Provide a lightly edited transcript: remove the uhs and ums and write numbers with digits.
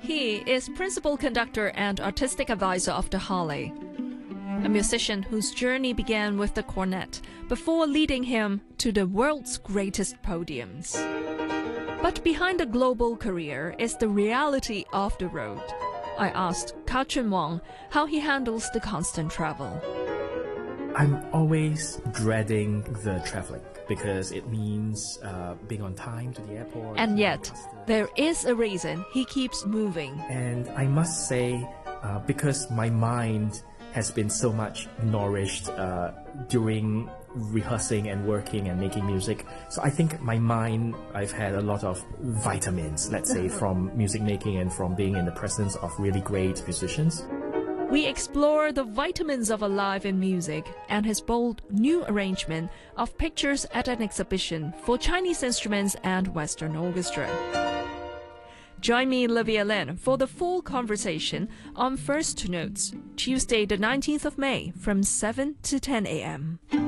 He is principal conductor and artistic advisor of the Halle, a musician whose journey began with the cornet before leading him to the world's greatest podiums. But behind the global career is the reality of the road. I asked Ka-chun Wang how he handles the constant travel. I'm always dreading the traveling because it means being on time to the airport. And yet, there is a reason he keeps moving. And I must say, because my mind has been so much nourished during rehearsing and working and making music. So I think my mind, I've had a lot of vitamins, let's say, from music making and from being in the presence of really great musicians. We explore the vitamins of a life in music and his bold new arrangement of pictures at an exhibition for Chinese instruments and Western orchestra. Join me, Livia Lin, for the full conversation on First Notes, Tuesday the 19th of May from 7 to 10 a.m.